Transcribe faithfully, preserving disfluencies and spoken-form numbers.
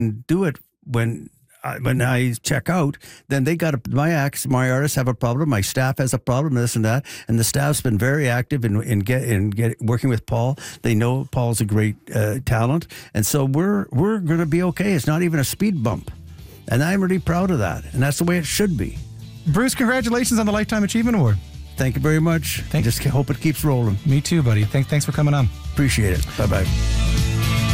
do it when I, when I check out, then they got a, my acts, my artists have a problem, my staff has a problem, this and that, and the staff's been very active in in get in get working with Paul. They know Paul's a great uh, talent, and so we're we're going to be okay. It's not even a speed bump, and I'm really proud of that, and that's the way it should be. Bruce, congratulations on the Lifetime Achievement Award. Thank you very much. Thanks. Just hope it keeps rolling. Me too, buddy. Thanks, thanks for coming on. Appreciate it. Bye bye.